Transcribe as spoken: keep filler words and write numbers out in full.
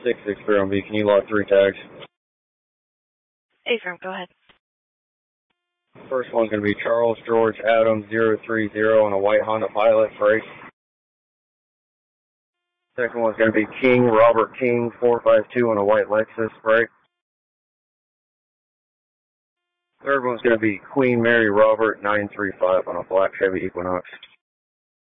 six six three on B. Can you log three tags? A-firm, go ahead. First one's going to be Charles George Adam zero three zero on a white Honda Pilot, freight. Second one's going to be King Robert King four five two on a white Lexus, freight. Third one's going to be Queen Mary Robert nine three five on a black Chevy Equinox.